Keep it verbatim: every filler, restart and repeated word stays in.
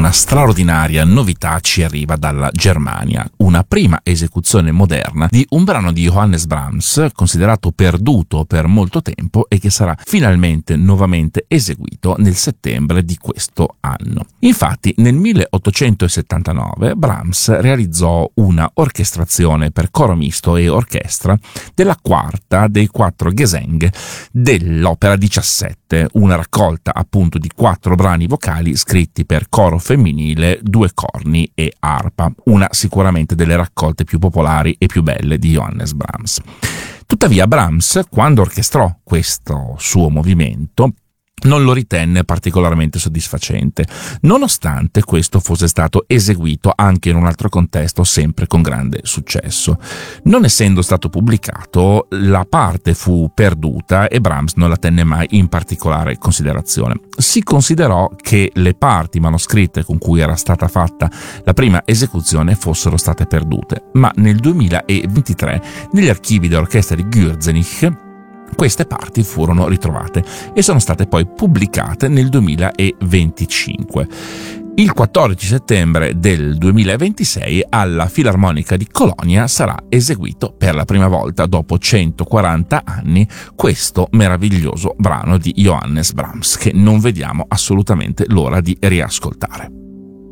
una straordinaria novità ci arriva dalla Germania, una prima esecuzione moderna di un brano di Johannes Brahms, considerato perduto per molto tempo e che sarà finalmente nuovamente eseguito nel settembre di questo anno. Infatti, nel milleottocentosettantanove Brahms realizzò una orchestrazione per coro misto e orchestra della quarta dei quattro Gesang dell'opera diciassette, una raccolta appunto di quattro brani vocali scritti per coro femminile, due corni e arpa, una sicuramente delle raccolte più popolari e più belle di Johannes Brahms. Tuttavia Brahms, quando orchestrò questo suo movimento, non lo ritenne particolarmente soddisfacente, nonostante questo fosse stato eseguito anche in un altro contesto sempre con grande successo. Non essendo stato pubblicato, la parte fu perduta e Brahms non la tenne mai in particolare considerazione. Si considerò che le parti manoscritte con cui era stata fatta la prima esecuzione fossero state perdute, ma nel duemilaventitré negli archivi dell'orchestra di Gürzenich queste parti furono ritrovate e sono state poi pubblicate nel duemilaventicinque. Il quattordici settembre del duemilaventisei alla Filarmonica di Colonia sarà eseguito per la prima volta dopo centoquaranta anni questo meraviglioso brano di Johannes Brahms, che non vediamo assolutamente l'ora di riascoltare.